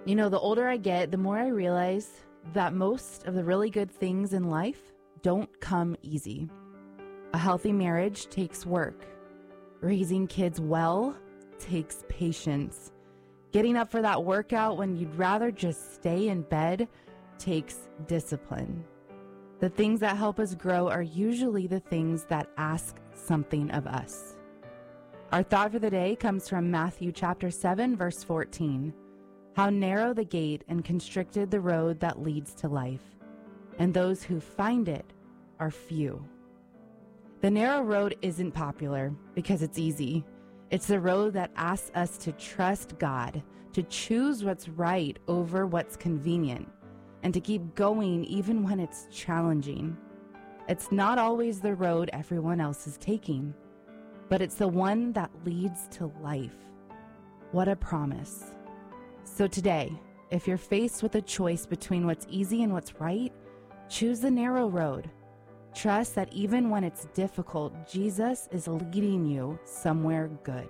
The older I get, the more I realize that most of the really good things in life don't come easy. A healthy marriage takes work. Raising kids well takes patience. Getting up for that workout when you'd rather just stay in bed takes discipline. The things that help us grow are usually the things that ask something of us. Our thought for the day comes from Matthew chapter 7, verse 14. How narrow the gate and constricted the road that leads to life, and those who find it are few. The narrow road isn't popular because it's easy. It's the road that asks us to trust God, to choose what's right over what's convenient, and to keep going even when it's challenging. It's not always the road everyone else is taking, but it's the one that leads to life. What a promise. So today, if you're faced with a choice between what's easy and what's right, choose the narrow road. Trust that even when it's difficult, Jesus is leading you somewhere good.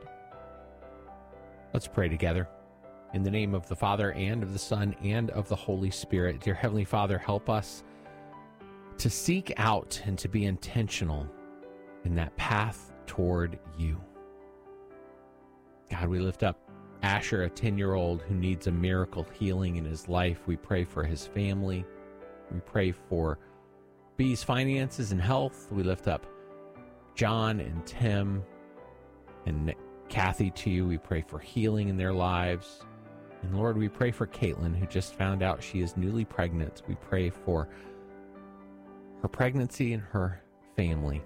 Let's pray together. In the name of the Father, and of the Son, and of the Holy Spirit. Dear Heavenly Father, help us to seek out and to be intentional in that path toward you. God, we lift up Asher, a 10-year-old who needs a miracle healing in his life. We pray for his family. We pray for B's finances and health. We lift up John and Tim and Kathy to you. We pray for healing in their lives. And Lord, we pray for Caitlin, who just found out she is newly pregnant. We pray for her pregnancy and her family.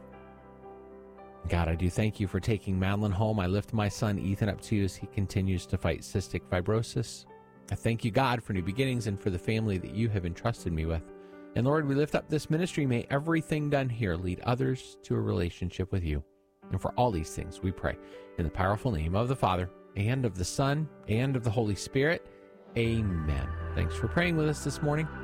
God, I do thank you for taking Madeline home. I lift my son Ethan up to you as he continues to fight cystic fibrosis. I thank you, God, for new beginnings and for the family that you have entrusted me with. And Lord, we lift up this ministry. May everything done here lead others to a relationship with you. And for all these things, we pray in the powerful name of the Father, and of the Son, and of the Holy Spirit. Amen. Thanks for praying with us this morning.